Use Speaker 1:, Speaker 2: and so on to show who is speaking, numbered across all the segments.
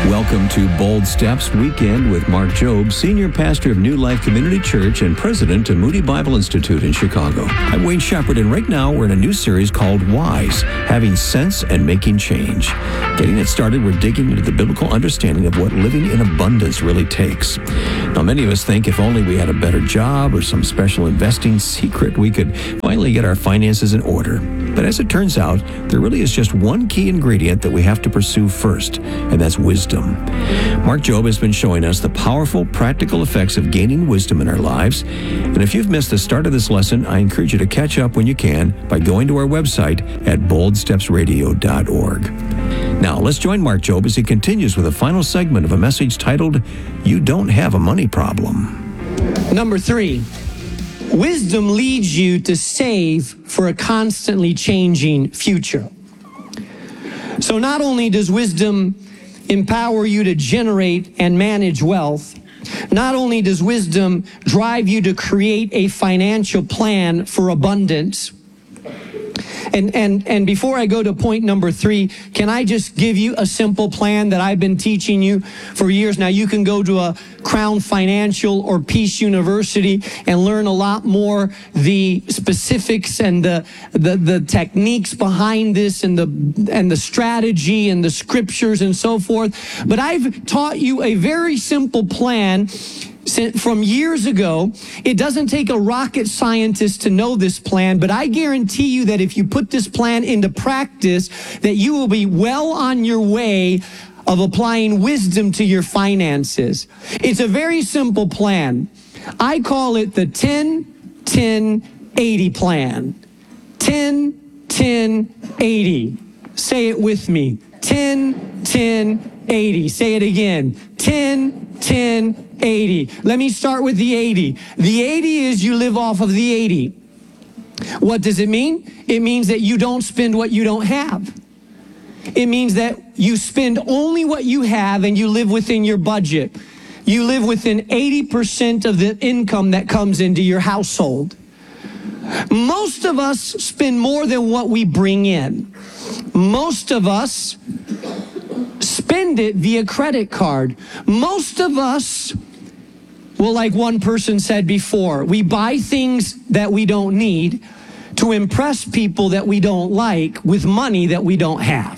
Speaker 1: Welcome to Bold Steps Weekend with Mark Jobe, Senior Pastor of New Life Community Church and President of Moody Bible Institute in Chicago. I'm Wayne Shepherd, and right now we're in a new series called Wise, Having Sense and Making Change. Getting it started, we're digging into the biblical understanding of what living in abundance really takes. Now, many of us think if only we had a better job or some special investing secret, we could finally get our finances in order. But as it turns out, there really is just one key ingredient that we have to pursue first, and that's wisdom. Mark Jobe has been showing us the powerful, practical effects of gaining wisdom in our lives. And if you've missed the start of this lesson, I encourage you to catch up when you can by going to our website at boldstepsradio.org. Now, let's join Mark Jobe as he continues with a final segment of a message titled, You Don't Have a Money Problem.
Speaker 2: Number 3, wisdom leads you to save for a constantly changing future. So not only does wisdom empower you to generate and manage wealth, not only does wisdom drive you to create a financial plan for abundance. And before I go to point number 3, can I just give you a simple plan that I've been teaching you for years now? You can go to a Crown Financial or Peace University and learn a lot more the specifics and the techniques behind this and the strategy and the scriptures and so forth. But I've taught you a very simple plan from years ago. It doesn't take a rocket scientist to know this plan, but I guarantee you that if you put this plan into practice, that you will be well on your way of applying wisdom to your finances. It's a very simple plan. I call it the 10-10-80 plan. 10-10-80. Say it with me. 10-10-80. Say it again. 10-10-80. 80. Let me start with the 80. The 80 is you live off of the 80. What does it mean? It means that you don't spend what you don't have. It means that you spend only what you have and you live within your budget. You live within 80% of the income that comes into your household. Most of us spend more than what we bring in. Most of us spend it via credit card. Most of us, well, like one person said before, we buy things that we don't need to impress people that we don't like with money that we don't have.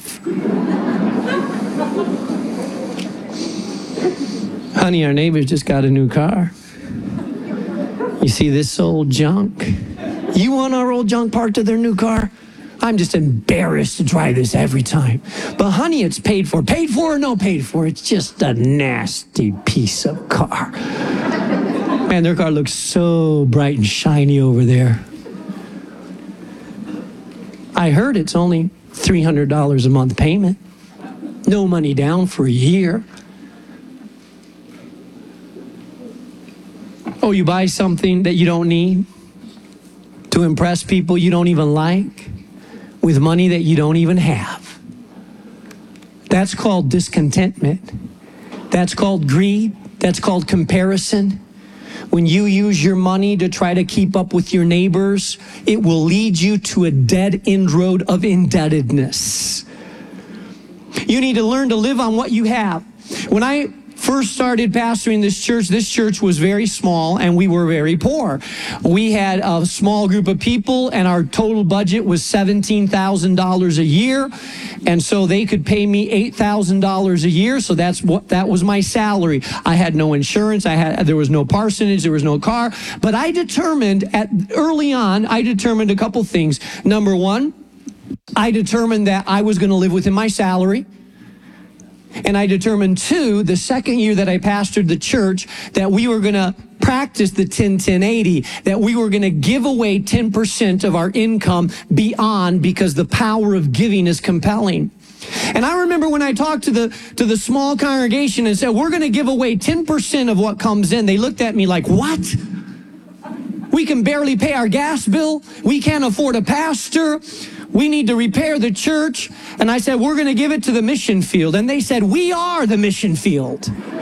Speaker 2: Honey, our neighbors just got a new car. You see this old junk? You want our old junk parked to their new car? I'm just embarrassed to drive this every time. But honey, it's paid for. Paid for or no paid for? It's just a nasty piece of car. Man, their car looks so bright and shiny over there. I heard it's only $300 a month payment. No money down for a year. Oh, you buy something that you don't need to impress people you don't even like with money that you don't even have. That's called discontentment. That's called greed. That's called comparison. When you use your money to try to keep up with your neighbors, it will lead you to a dead end road of indebtedness. You need to learn to live on what you have. When I first started pastoring this church was very small and we were very poor. We had a small group of people and our total budget was $17,000 a year. And so they could pay me $8,000 a year. So that was my salary. I had no insurance. There was no parsonage. There was no car. But early on, I determined a couple things. Number one, I determined that I was going to live within my salary. And I determined, 2, the second year that I pastored the church, that we were going to practice the 10-10-80, that we were going to give away 10% of our income beyond, because the power of giving is compelling. And I remember when I talked to the small congregation and said, we're going to give away 10% of what comes in, they looked at me like, what? We can barely pay our gas bill. We can't afford a pastor. We need to repair the church. And I said, we're going to give it to the mission field. And they said, we are the mission field.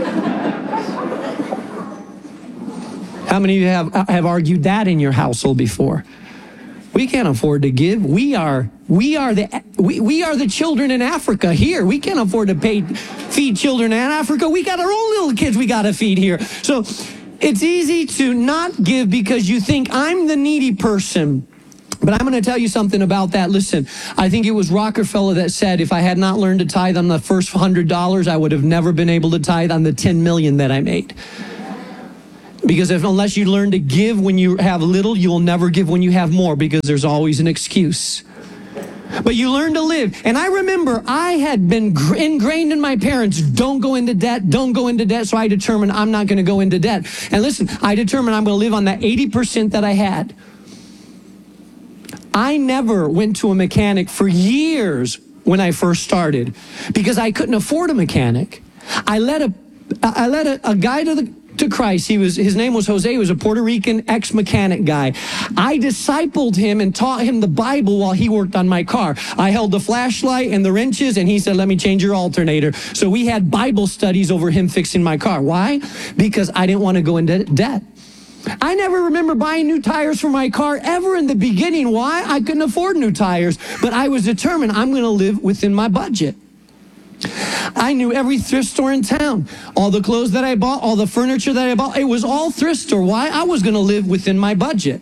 Speaker 2: How many of you have argued that in your household before? We can't afford to give. We are the children in Africa here. We can't afford to pay feed children in Africa. We got our own little kids we got to feed here. So it's easy to not give because you think I'm the needy person. But I'm going to tell you something about that. Listen, I think it was Rockefeller that said, if I had not learned to tithe on the first $100, I would have never been able to tithe on the 10 million that I made. Because unless you learn to give when you have little, you will never give when you have more, because there's always an excuse. But you learn to live. And I remember I had been ingrained in my parents, don't go into debt, don't go into debt. So I determined I'm not going to go into debt. And listen, I determined I'm going to live on that 80% that I had. I never went to a mechanic for years when I first started because I couldn't afford a mechanic. I led a guy to Christ. His name was Jose. He was a Puerto Rican ex-mechanic guy. I discipled him and taught him the Bible while he worked on my car. I held the flashlight and the wrenches, and he said, let me change your alternator. So we had Bible studies over him fixing my car. Why? Because I didn't want to go into debt. I never remember buying new tires for my car ever in the beginning. Why? I couldn't afford new tires, but I was determined I'm going to live within my budget. I knew every thrift store in town. All the clothes that I bought, all the furniture that I bought, it was all thrift store. Why? I was going to live within my budget.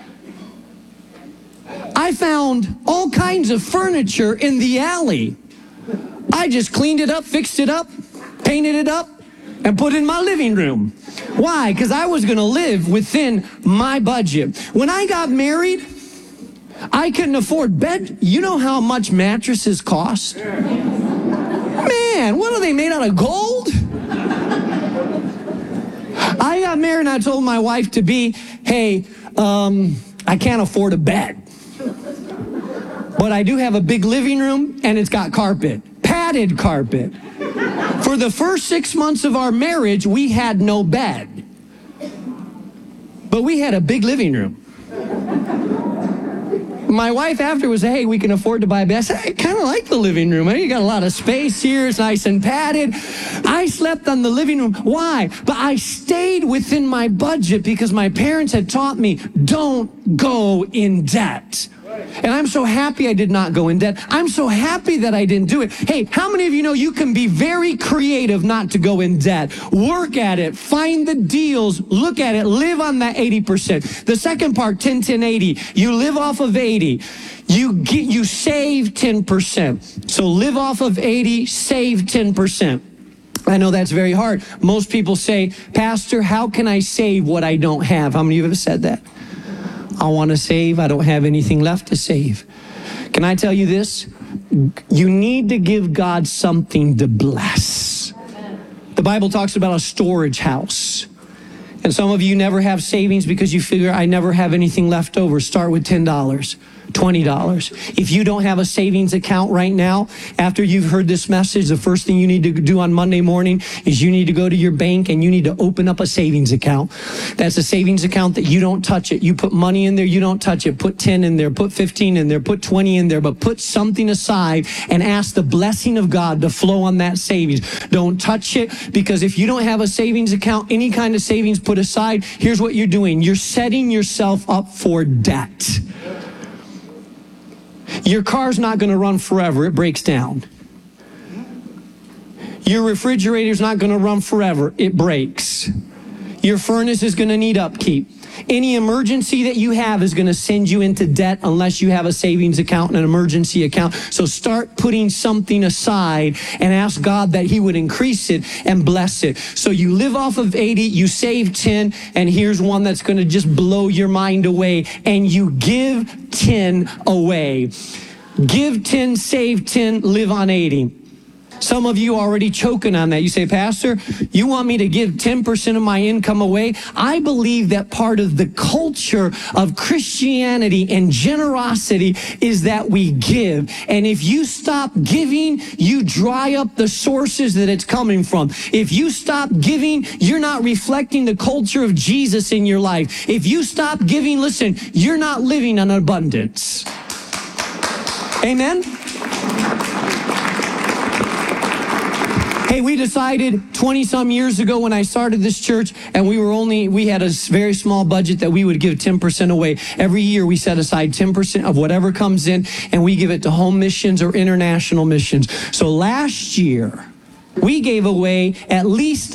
Speaker 2: I found all kinds of furniture in the alley. I just cleaned it up, fixed it up, painted it up, and put it in my living room. Why? Because I was going to live within my budget. When I got married, I couldn't afford bed. You know how much mattresses cost? Man, what are they made out of gold? I got married and I told my wife to be, hey, I can't afford a bed. But I do have a big living room and it's got carpet, padded carpet. For the first 6 months of our marriage, we had no bed. But we had a big living room. My wife afterwards said, hey, we can afford to buy a bed. I said, I kind of like the living room. You got a lot of space here. It's nice and padded. I slept on the living room. Why? But I stayed within my budget because my parents had taught me, don't go in debt. And I'm so happy I did not go in debt. I'm so happy that I didn't do it. Hey, how many of you know you can be very creative not to go in debt? Work at it. Find the deals. Look at it. Live on that 80%. The second part, 10, 10, 80. You live off of 80. You save 10%. So live off of 80, save 10%. I know that's very hard. Most people say, Pastor, how can I save what I don't have? How many of you have said that? I want to save. I don't have anything left to save. Can I tell you this? You need to give God something to bless. The Bible talks about a storage house. And some of you never have savings because you figure, I never have anything left over. Start with $10, $20. If you don't have a savings account right now, after you've heard this message, the first thing you need to do on Monday morning is you need to go to your bank and you need to open up a savings account. That's a savings account that you don't touch it. You put money in there, you don't touch it. Put 10 in there, put 15 in there, put 20 in there, but put something aside and ask the blessing of God to flow on that savings. Don't touch it, because if you don't have a savings account, any kind of savings put aside, here's what you're doing. You're setting yourself up for debt. Your car's not going to run forever. It breaks down. Your refrigerator's not going to run forever. It breaks. Your furnace is going to need upkeep. Any emergency that you have is going to send you into debt unless you have a savings account and an emergency account. So start putting something aside and ask God that he would increase it and bless it. So you live off of 80, you save 10, and here's one that's going to just blow your mind away. And you give 10 away. Give 10, save 10, live on 80. Some of you are already choking on that. You say, Pastor, you want me to give 10% of my income away? I believe that part of the culture of Christianity and generosity is that we give. And if you stop giving, you dry up the sources that it's coming from. If you stop giving, you're not reflecting the culture of Jesus in your life. If you stop giving, listen, you're not living in abundance. Amen? Hey, we decided 20-some years ago when I started this church, and we had a very small budget that we would give 10% away. Every year we set aside 10% of whatever comes in, and we give it to home missions or international missions. So last year, We gave away at least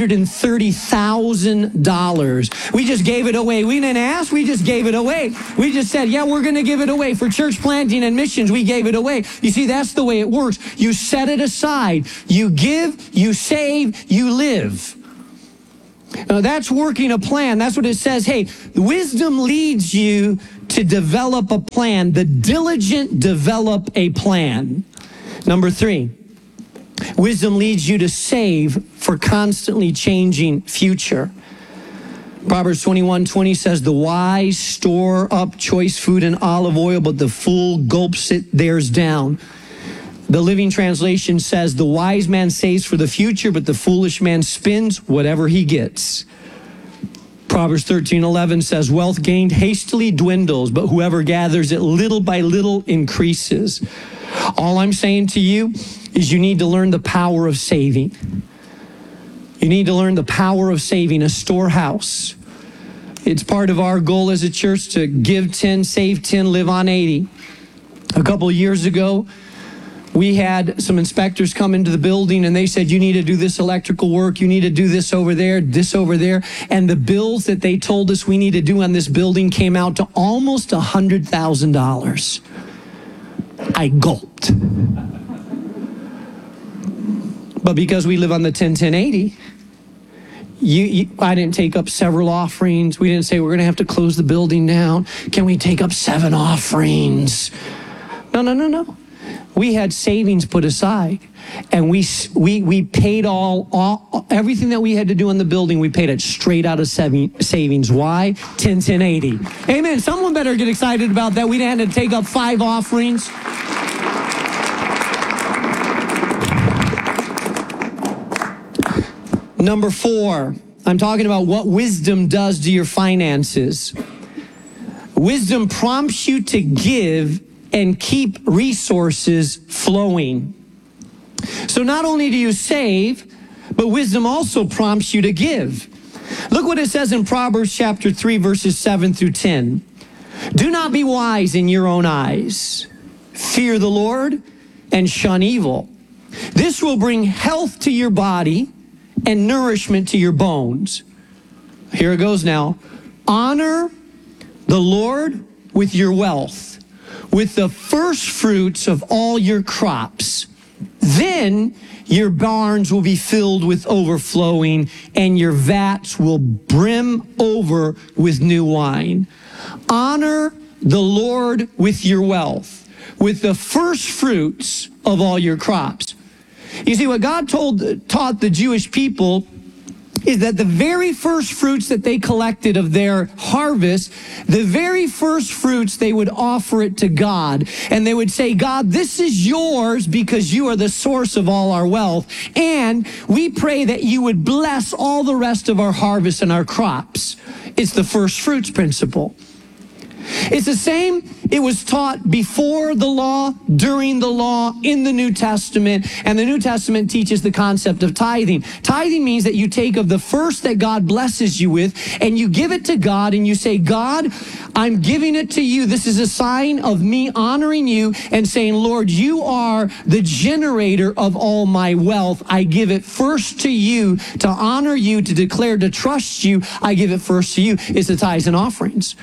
Speaker 2: $130,000. We just gave it away. We didn't ask, we just gave it away. We just said, yeah, we're going to give it away. For church planting and missions, we gave it away. You see, that's the way it works. You set it aside. You give, you save, you live. Now, that's working a plan. That's what it says. Hey, wisdom leads you to develop a plan. The diligent develop a plan. Number 3. Wisdom leads you to save for constantly changing future. Proverbs 21:20 says, the wise store up choice food and olive oil, but the fool gulps it theirs down. The Living Translation says, the wise man saves for the future, but the foolish man spends whatever he gets. Proverbs 13:11 says, wealth gained hastily dwindles, but whoever gathers it little by little increases. All I'm saying to you is you need to learn the power of saving. You need to learn the power of saving, a storehouse. It's part of our goal as a church to give 10, save 10, live on 80. A couple of years ago, we had some inspectors come into the building and they said, you need to do this electrical work, you need to do this over there. And the bills that they told us we need to do on this building came out to almost $100,000. I gulped. But because we live on the 10-10-80, I didn't take up several offerings. We didn't say we're going to have to close the building down. Can we take up 7 offerings? No. We had savings put aside, and we paid all everything that we had to do in the building. We paid it straight out of savings. Why? 10-10-80. Amen. Someone better get excited about that. We didn't have to take up 5 offerings. Number 4, I'm talking about what wisdom does to your finances. Wisdom prompts you to give and keep resources flowing. So not only do you save, but wisdom also prompts you to give. Look what it says in Proverbs chapter 3, verses 7 through 10. Do not be wise in your own eyes. Fear the Lord and shun evil. This will bring health to your body and nourishment to your bones. Here it goes now. Honor the Lord with your wealth, with the first fruits of all your crops. Then your barns will be filled with overflowing, and your vats will brim over with new wine. Honor the Lord with your wealth, with the first fruits of all your crops. You see, what God taught the Jewish people is that the very first fruits that they collected of their harvest, the very first fruits, they would offer it to God. And they would say, God, this is yours because you are the source of all our wealth. And we pray that you would bless all the rest of our harvest and our crops. It's the first fruits principle. It's the same. It was taught before the law, during the law, in the New Testament. And the New Testament teaches the concept of tithing. Tithing means that you take of the first that God blesses you with and you give it to God and you say, God, I'm giving it to you. This is a sign of me honoring you and saying, Lord, you are the generator of all my wealth. I give it first to you to honor you, to declare, to trust you. I give it first to you. It's the tithes and offerings.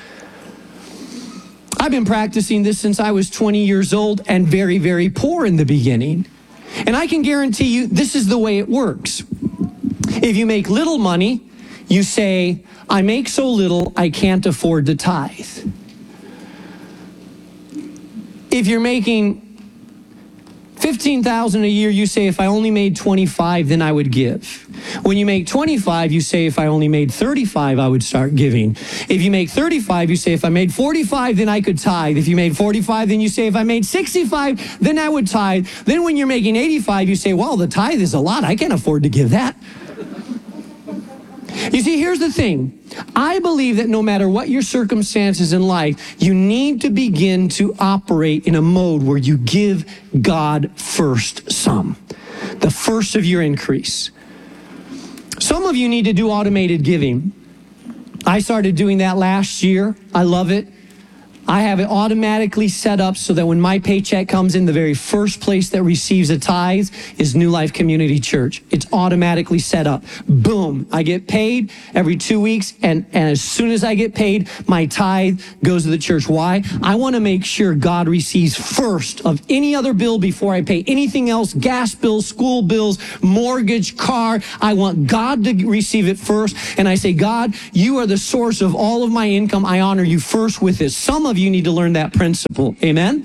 Speaker 2: I've been practicing this since I was 20 years old and very, very poor in the beginning. And I can guarantee you this is the way it works. If you make little money, you say, I make so little, I can't afford to tithe. If you're making $15,000 a year, you say, if I only made 25, then I would give. When you make 25, you say, if I only made 35, I would start giving. If you make 35, you say, if I made 45, then I could tithe. If you made 45, then you say, if I made 65, then I would tithe. Then when you're making 85, you say, well, the tithe is a lot. I can't afford to give that. You see, here's the thing. I believe that no matter what your circumstances in life, you need to begin to operate in a mode where you give God first some, the first of your increase. Some of you need to do automated giving. I started doing that last year. I love it. I have it automatically set up so that when my paycheck comes in, the very first place that receives a tithe is New Life Community Church. It's automatically set up. Boom. I get paid every 2 weeks, and as soon as I get paid, my tithe goes to the church. Why? I want to make sure God receives first of any other bill before I pay anything else, gas bills, school bills, mortgage, car. I want God to receive it first. And I say, God, you are the source of all of my income. I honor you first with it. Some of you need to learn that principle. Amen?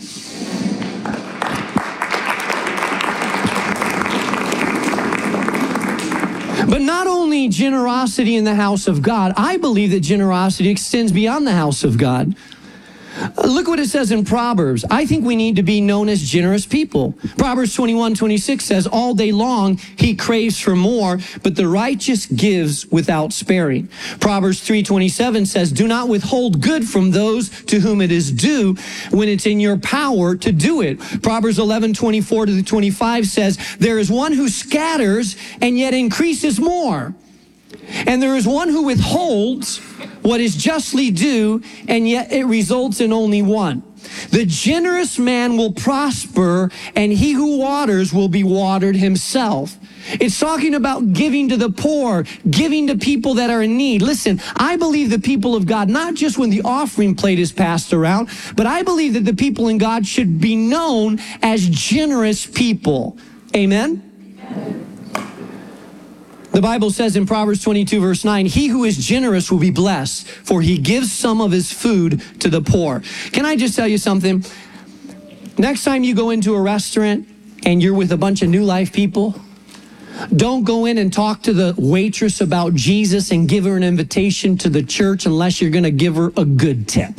Speaker 2: But not only generosity in the house of God, I believe that generosity extends beyond the house of God. Look what it says in Proverbs. I think we need to be known as generous people. Proverbs 21:26 says, all day long he craves for more, but the righteous gives without sparing. Proverbs 3:27 says, do not withhold good from those to whom it is due when it's in your power to do it. Proverbs 11:24-25 says, there is one who scatters and yet increases more. And there is one who withholds what is justly due, and yet it results in only one. The generous man will prosper, and he who waters will be watered himself. It's talking about giving to the poor, giving to people that are in need. Listen, I believe the people of God, not just when the offering plate is passed around, but I believe that the people in God should be known as generous people. Amen? The Bible says in Proverbs 22, verse 9, he who is generous will be blessed, for he gives some of his food to the poor. Can I just tell you something? Next time you go into a restaurant and you're with a bunch of New Life people, don't go in and talk to the waitress about Jesus and give her an invitation to the church unless you're going to give her a good tip.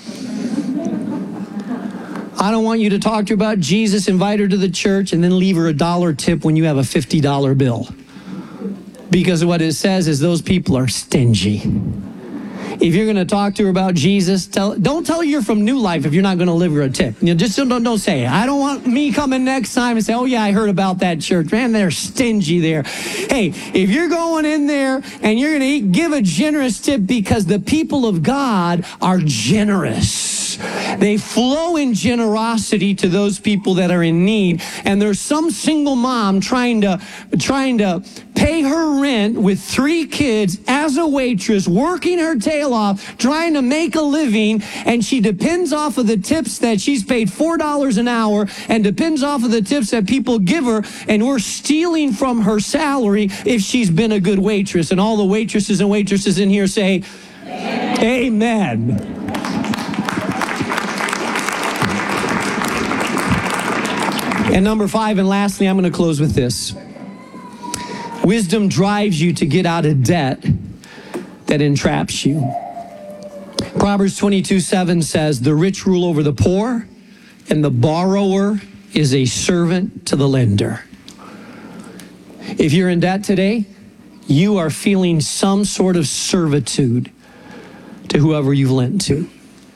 Speaker 2: I don't want you to talk to her about Jesus, invite her to the church, and then leave her $1 tip when you have a $50 bill. Because what it says is those people are stingy. If you're going to talk to her about Jesus, don't tell her you're from New Life if you're not going to leave her a tip. You know, just don't say it. I don't want me coming next time and say, oh yeah, I heard about that church. Man, they're stingy there. Hey, if you're going in there and you're going to give a generous tip, because the people of God are generous. They flow in generosity to those people that are in need. And there's some single mom trying to pay her rent with 3 kids as a waitress, working her tail off, trying to make a living, and she depends off of the tips that she's paid $4 an hour, and depends off of the tips that people give her, and we're stealing from her salary if she's been a good waitress. And all the waitresses and waitresses in here say, Amen. And number 5, and lastly, I'm going to close with this. Wisdom drives you to get out of debt that entraps you. Proverbs 22:7 says, the rich rule over the poor, and the borrower is a servant to the lender. If you're in debt today, you are feeling some sort of servitude to whoever you've lent to.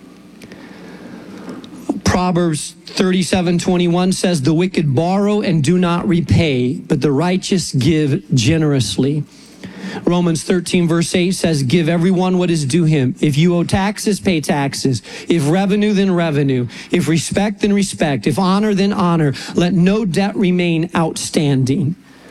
Speaker 2: Proverbs 37:21 says, the wicked borrow and do not repay, but the righteous give generously. Romans 13 verse 8 says, give everyone what is due him. If you owe taxes, pay taxes. If revenue, then revenue. If respect, then respect. If honor, then honor. Let no debt remain outstanding.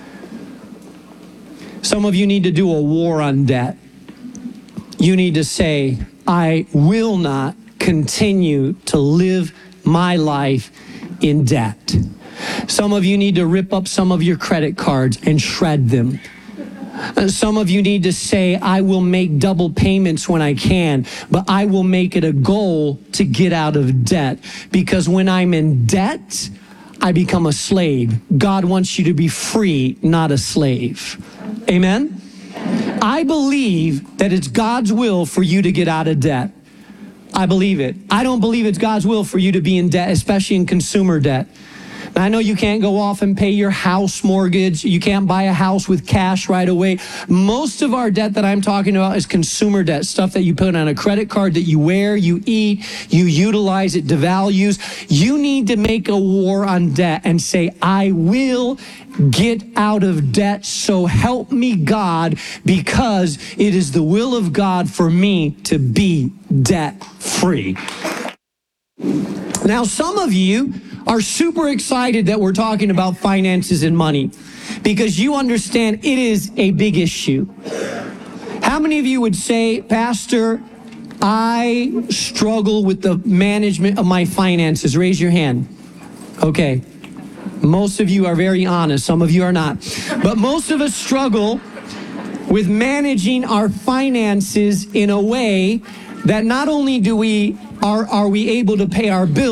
Speaker 2: Some of you need to do a war on debt. You need to say, I will not continue to live my life in debt. Some of you need to rip up some of your credit cards and shred them. Some of you need to say, I will make double payments when I can, but I will make it a goal to get out of debt. Because when I'm in debt, I become a slave. God wants you to be free, not a slave. Amen? I believe that it's God's will for you to get out of debt. I believe it. I don't believe it's God's will for you to be in debt, especially in consumer debt. Now, I know you can't go off and pay your house mortgage. You can't buy a house with cash right away. Most of our debt that I'm talking about is consumer debt, stuff that you put on a credit card that you wear, you eat, you utilize, it devalues. You need to make a war on debt and say, I will get out of debt, so help me God, because it is the will of God for me to be debt free. Now, some of you are super excited that we're talking about finances and money because you understand it is a big issue. How many of you would say, Pastor, I struggle with the management of my finances? Raise your hand. Okay. Most of you are very honest. Some of you are not. But most of us struggle with managing our finances in a way that not only are we able to pay our bills,